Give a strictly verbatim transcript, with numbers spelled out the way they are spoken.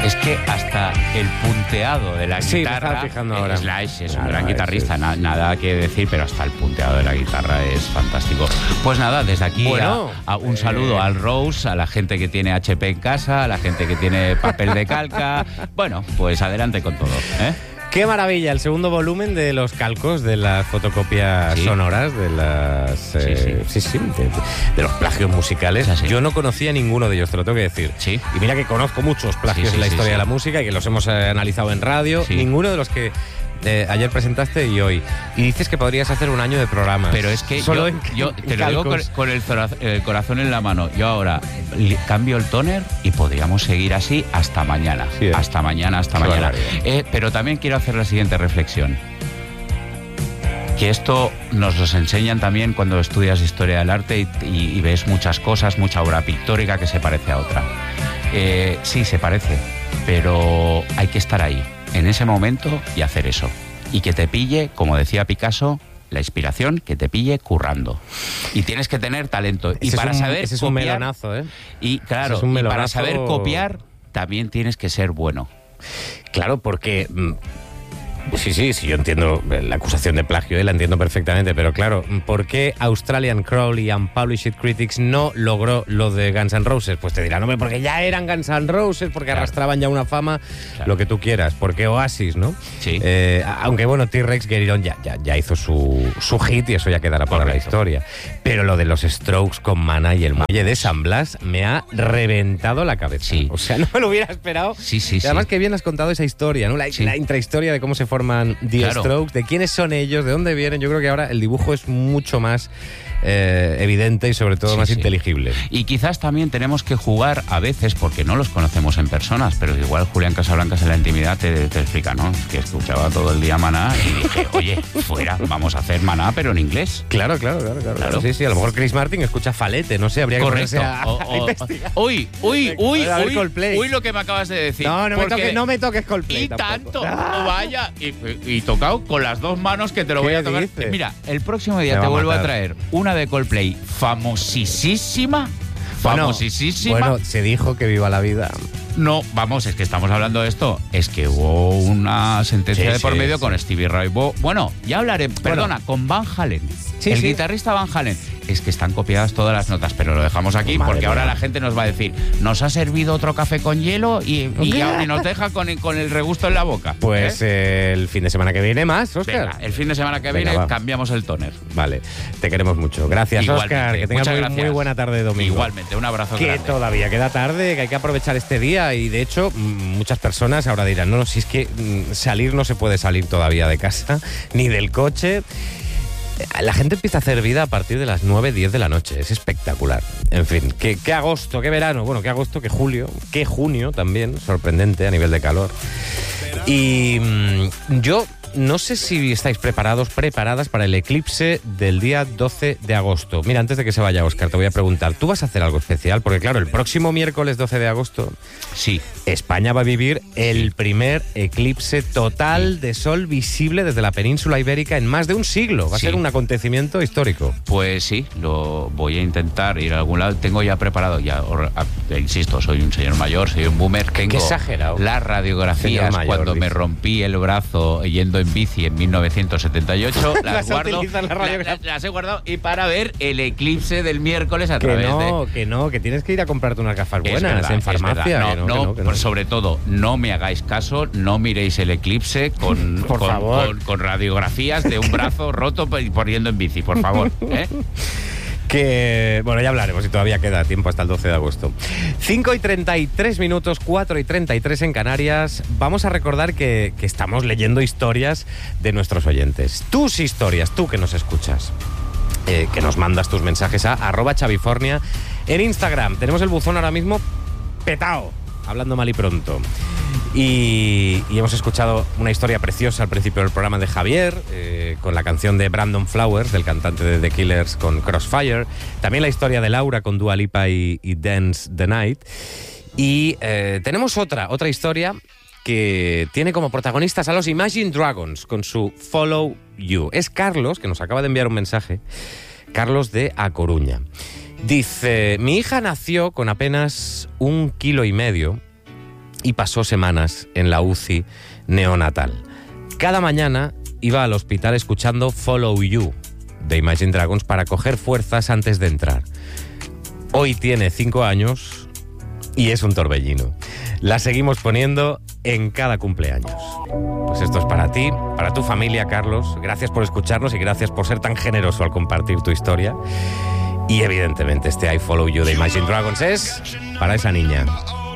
Es que hasta el punteado de la Sí, guitarra... me estaba fijando ahora. Slash es un Nada, gran guitarrista, es- na- nada que decir, pero hasta el punteado de la guitarra es fantástico. Pues nada, desde aquí Bueno, a, a un eh, saludo al Rose, a la gente que tiene H P en casa, a la gente que tiene papel de calca. Bueno, pues adelante con todo, ¿eh? ¡Qué maravilla! El segundo volumen de los calcos, de las fotocopias Sí. sonoras, de las... eh, sí, sí, de, de los plagios musicales. Así. Yo no conocía ninguno de ellos, te lo tengo que decir. Sí. Y mira que conozco muchos plagios Sí, sí, en la sí, historia sí. de la música y que los hemos eh, analizado en radio. Sí. Ninguno de los que eh, ayer presentaste y hoy. Y dices que podrías hacer un año de programas. Pero es que Solo yo, en- yo en te lo digo con, calcos. con el, zora- el corazón en la mano. Yo ahora li- cambio el tóner y podríamos seguir así hasta mañana. Sí, ¿eh? Hasta mañana, hasta Qué mañana. barbaridad. Eh, pero también quiero hacer la siguiente reflexión. Que esto nos los enseñan también cuando estudias historia del arte y, y- y ves muchas cosas, mucha obra pictórica que se parece a otra. Eh, sí, se parece, pero hay que estar ahí, en ese momento, y hacer eso. Y que te pille, como decía Picasso, la inspiración, que te pille currando. Y tienes que tener talento. Y Ese para es un, saber ese es un copiar, melonazo, ¿eh? y claro, ese es un y para melonazo. saber copiar, también tienes que ser bueno. Claro, porque... mm, sí, sí, sí, yo entiendo la acusación de plagio, ¿eh? La entiendo perfectamente, pero claro, ¿por qué Australian Crowley and Published Critics no logró lo de Guns N' Roses? Pues te dirán, hombre, porque ya eran Guns N' Roses, porque Claro. arrastraban ya una fama, Claro. lo que tú quieras. ¿Por qué Oasis, no? Sí. Eh, aunque bueno, T-Rex Guerirón ya, ya, ya hizo su, su hit y eso ya quedará para la Correcto. historia. Pero lo de los Strokes con Mana y el muelle de San Blas me ha reventado la cabeza. Sí. O sea, no me lo hubiera esperado. Sí, sí, Y además sí. que bien has contado esa historia, ¿no? La, Sí. la intrahistoria de cómo se forman The Claro. Strokes, de quiénes son ellos, de dónde vienen. Yo creo que ahora el dibujo es mucho más eh, evidente y sobre todo Sí, más sí. inteligible. Y quizás también tenemos que jugar a veces, porque no los conocemos en personas, pero igual Julián Casablancas en la intimidad te, te explica, ¿no? Que escuchaba todo el día Maná y dije, oye, fuera, vamos a hacer Maná, pero en inglés. Claro, claro, claro, claro. Claro. Sí, sí, a lo mejor Chris Martin escucha Falete, no sé, habría que Correcto. ponerse a, O- a o- investigar. uy, uy, uy, A ver uy, Coldplay. uy, lo que me acabas de decir. No, no me, Porque- toques, no me toques Coldplay Y tampoco. tanto, Ah. vaya, y, y tocado con las dos manos que te lo ¿Qué voy a tocar. dices? Mira, el próximo día Me va te a vuelvo a matar. traer una de Coldplay famosísima, Bueno, famosísima. Bueno, se dijo que viva la vida. No, vamos, es que estamos hablando de esto. Es que hubo una sentencia Sí, de por sí, medio sí. con Stevie Ray Vaughan. Bueno, ya hablaré, perdona, con Van Halen. Sí, el sí. guitarrista Van Halen. Es que están copiadas todas las notas, pero lo dejamos aquí Madre porque ahora mía. la gente nos va a decir, nos ha servido otro café con hielo y, y, ya- y nos deja con el, con el regusto en la boca. Pues ¿eh? eh, el fin de semana que viene más, Óscar. Venga, el fin de semana que Venga, viene va. cambiamos el tóner. Vale, te queremos mucho. Gracias, Igualmente, Óscar. Que tengas muchas muy, gracias. muy buena tarde de domingo. Igualmente, un abrazo Que grande. todavía queda tarde, que hay que aprovechar este día y de hecho mm, muchas personas ahora dirán, no, no, si es que mm, salir no se puede salir todavía de casa, ni del coche. La gente empieza a hacer vida a partir de las nueve, diez de la noche, es espectacular. En fin, qué, qué agosto, qué verano, bueno, qué agosto, qué julio, qué junio también, sorprendente a nivel de calor. Y mm, yo no sé si estáis preparados, preparadas para el eclipse del día doce de agosto. Mira, antes de que se vaya Óscar, te voy a preguntar, ¿tú vas a hacer algo especial? Porque claro, el próximo miércoles doce de agosto, Sí. España va a vivir el primer eclipse total de sol visible desde la península ibérica en más de un siglo. Va a Sí. ser un acontecimiento histórico. Pues sí, lo voy a intentar ir a algún lado. Tengo ya preparado, ya or- a- eh, insisto, soy un señor mayor, soy un boomer. Tengo exagerado. las radiografías Señor mayor, cuando me dice. rompí el brazo yendo en bici en mil novecientos setenta y ocho. Las Vas a guardo, utilizar la la- radiografía. la- las he guardado y para ver el eclipse del miércoles a Que través no, de... que no, que tienes que ir a comprarte unas gafas Es buenas verdad, en es farmacia. verdad. que No, no, que no, no, que por no. sobre todo, no me hagáis caso, no miréis el eclipse con, Por con, favor. con- con radiografías de un brazo roto por por yendo en bici, por favor. ¿eh? Que, bueno, ya hablaremos y todavía queda tiempo hasta el doce de agosto. cinco y treinta y tres minutos, cuatro y treinta y tres en Canarias. Vamos a recordar que, que estamos leyendo historias de nuestros oyentes. Tus historias, tú que nos escuchas. Eh, que nos mandas tus mensajes a arroba chavifornia en Instagram. Tenemos el buzón ahora mismo petao, hablando mal y pronto. Y, y hemos escuchado una historia preciosa al principio del programa de Javier, eh, con la canción de Brandon Flowers, del cantante de The Killers, con Crossfire. También la historia de Laura con Dua Lipa y, y Dance the Night. Y eh, tenemos otra, otra historia que tiene como protagonistas a los Imagine Dragons con su Follow You. Es Carlos, que nos acaba de enviar un mensaje. Carlos de A Coruña. Dice, mi hija nació con apenas un kilo y medio y pasó semanas en la U C I neonatal. Cada mañana iba al hospital escuchando Follow You de Imagine Dragons para coger fuerzas antes de entrar. Hoy tiene cinco años y es un torbellino. La seguimos poniendo en cada cumpleaños. Pues esto es para ti, para tu familia, Carlos. Gracias por escucharnos y gracias por ser tan generoso al compartir tu historia. Y evidentemente este I Follow You de Imagine Dragons es para esa niña.